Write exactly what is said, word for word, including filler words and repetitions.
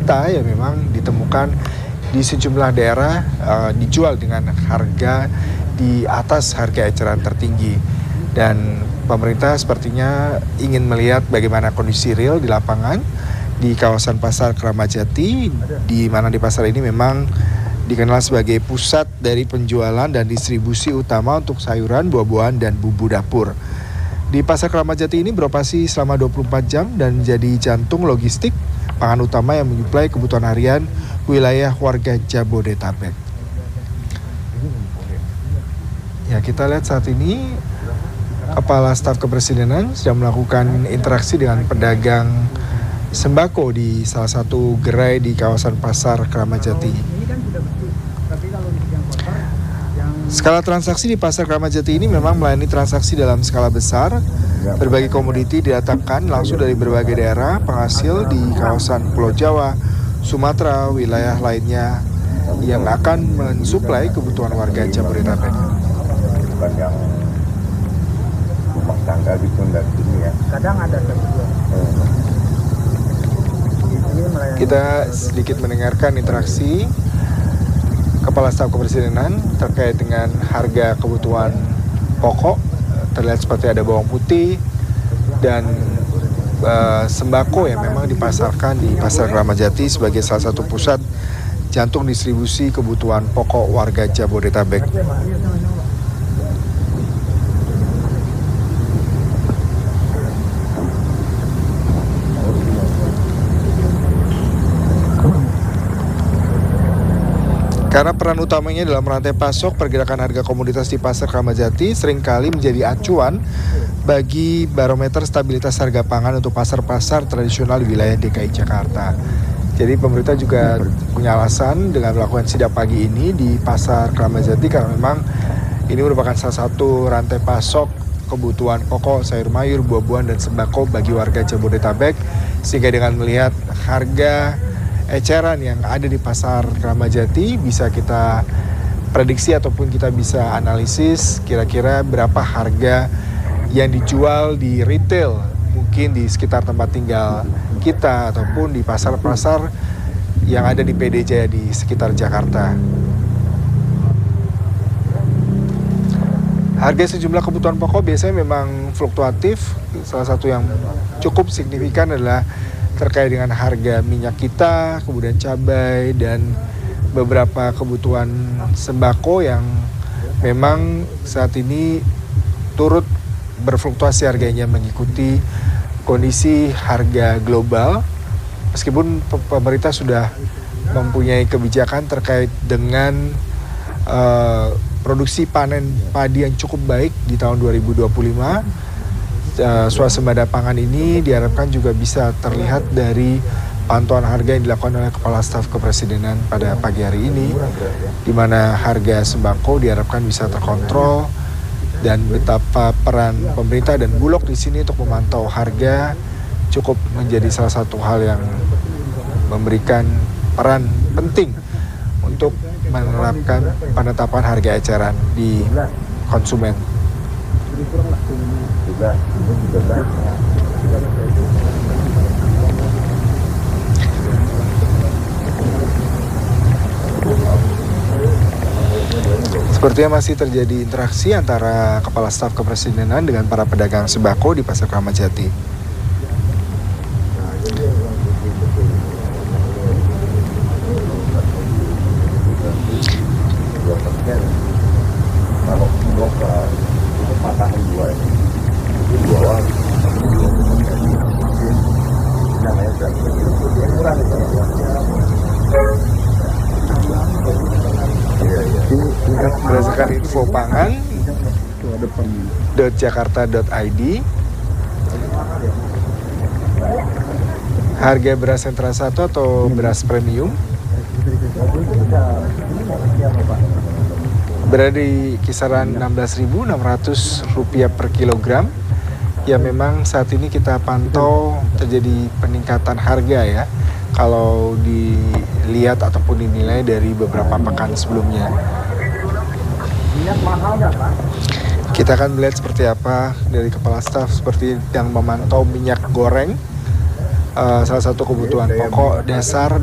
kita yang memang ditemukan di sejumlah daerah uh, dijual dengan harga di atas harga eceran tertinggi. Dan pemerintah sepertinya ingin melihat bagaimana kondisi real di lapangan di kawasan Pasar Kramat Jati, di mana di pasar ini memang dikenal sebagai pusat dari penjualan dan distribusi utama untuk sayuran, buah-buahan, dan bumbu dapur. Di Pasar Kramat Jati ini beroperasi selama dua puluh empat jam dan menjadi jantung logistik pangan utama yang menyuplai kebutuhan harian wilayah warga Jabodetabek. Ya, kita lihat saat ini Kepala Staf Kepresidenan sedang melakukan interaksi dengan pedagang sembako di salah satu gerai di kawasan Pasar Kramat Jati. Skala transaksi di Pasar Kramat Jati ini memang melayani transaksi dalam skala besar. Berbagai komoditi didatangkan langsung dari berbagai daerah penghasil di kawasan Pulau Jawa, Sumatera, wilayah lainnya yang akan mensuplai kebutuhan warga Jabodetabek. Bukan yang rumah tangga gitu dan sini ya. Kadang ada sebuah. Kita sedikit mendengarkan interaksi Kepala Staf Kepresidenan terkait dengan harga kebutuhan pokok. Terlihat seperti ada bawang putih dan uh, sembako yang memang dipasarkan di Pasar Kramat Jati sebagai salah satu pusat jantung distribusi kebutuhan pokok warga Jabodetabek. Karena peran utamanya dalam rantai pasok, pergerakan harga komoditas di Pasar Kramat Jati seringkali menjadi acuan bagi barometer stabilitas harga pangan untuk pasar-pasar tradisional di wilayah D K I Jakarta. Jadi pemerintah juga punya alasan dengan melakukan sidak pagi ini di Pasar Kramat Jati karena memang ini merupakan salah satu rantai pasok kebutuhan pokok, sayur mayur, buah-buahan, dan sembako bagi warga Jabodetabek. Sehingga dengan melihat harga eceran yang ada di Pasar Kramat Jati bisa kita prediksi ataupun kita bisa analisis kira-kira berapa harga yang dijual di retail, mungkin di sekitar tempat tinggal kita ataupun di pasar-pasar yang ada di P D Jaya di sekitar Jakarta. Harga sejumlah kebutuhan pokok biasanya memang fluktuatif. Salah satu yang cukup signifikan adalah terkait dengan harga minyak kita, kemudian cabai, dan beberapa kebutuhan sembako yang memang saat ini turut berfluktuasi harganya mengikuti kondisi harga global. Meskipun pemerintah sudah mempunyai kebijakan terkait dengan uh, produksi panen padi yang cukup baik di tahun dua ribu dua puluh lima, Uh, swasembada pangan ini diharapkan juga bisa terlihat dari pantauan harga yang dilakukan oleh Kepala Staf Kepresidenan pada pagi hari ini, di mana harga sembako diharapkan bisa terkontrol dan betapa peran pemerintah dan Bulog di sini untuk memantau harga cukup menjadi salah satu hal yang memberikan peran penting untuk menerapkan penetapan harga eceran di konsumen. Sepertinya masih terjadi interaksi antara Kepala Staf Kepresidenan dengan para pedagang sembako di Pasar Kramat Jati. Berdasarkan info pangan .jakarta dot i d, harga beras sentra satu atau beras premium berada di kisaran enam belas ribu enam ratus rupiah per kilogram. Ya, memang saat ini kita pantau terjadi peningkatan harga ya, kalau dilihat ataupun dinilai dari beberapa pekan sebelumnya. Kita akan melihat seperti apa dari Kepala Staf, seperti yang memantau minyak goreng, uh, salah satu kebutuhan pokok dasar